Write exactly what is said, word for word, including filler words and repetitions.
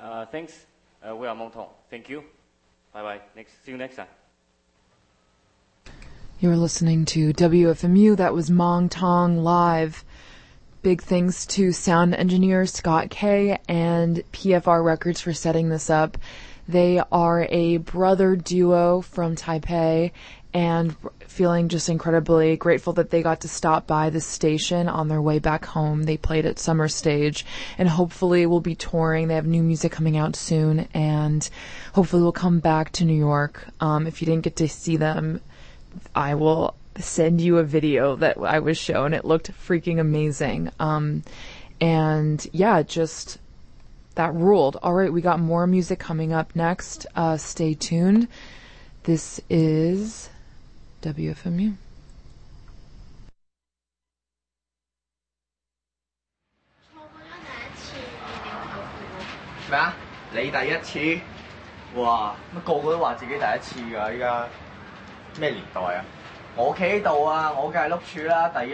Uh, thanks. Uh, we are Montong. Thank you. Bye bye. Next, see you next time. You're listening to W F M U. That was Mong Tong live. Big thanks to sound engineer Scott Kay and P F R Records for setting this up. They are a brother duo from Taipei, and feeling just incredibly grateful that they got to stop by the station on their way back home. They played at Summer Stage, and hopefully will be touring. They have new music coming out soon, and hopefully will come back to New York. Um, if you didn't get to see them, I will send you a video that I was shown. It looked freaking amazing. Um, and yeah, just that ruled. All right, we got more music coming up next. Uh, stay tuned. This is W F M U. 咩啊？你第一次？哇！乜個個都話自己第一次㗎？依家咩年代啊？我企喺度啊，我梗係碌柱啦，第一。